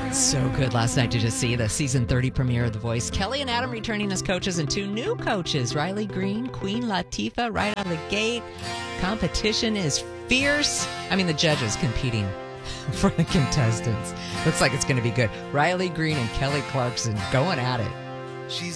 So good last night to just see the season 30 premiere of The Voice. Kelly and Adam returning as coaches and 2 new coaches, Riley Green, Queen Latifah, right out of the gate. Competition is fierce. I mean, the judges competing for the contestants. Looks like it's going to be good. Riley Green and Kelly Clarkson going at it. She's